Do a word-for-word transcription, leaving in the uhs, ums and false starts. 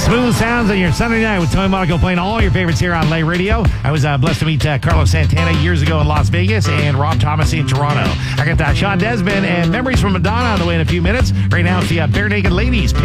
Smooth sounds on your Sunday night with Tony Monaco playing all your favorites here on Lay Radio. I was uh, blessed to meet uh, Carlos Santana years ago in Las Vegas and Rob Thomas in Toronto. I got uh, Sean Desmond and Memories from Madonna on the way in a few minutes. Right now it's the uh, Bare Naked Ladies.